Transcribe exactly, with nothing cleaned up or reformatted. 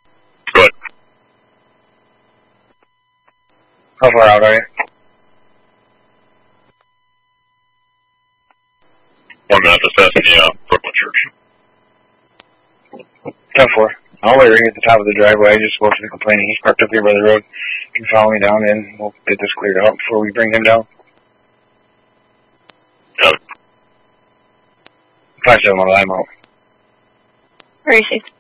Good. How far out are you? One minute, just passing the uh, Brooklyn Church. ten four. I'll wait right here at the top of the driveway. I just spoke to the complainant. He's parked up here by the road. You can follow me down and we'll get this cleared out before we bring him down. Got it. five seven one, I'm out. Where are you safe?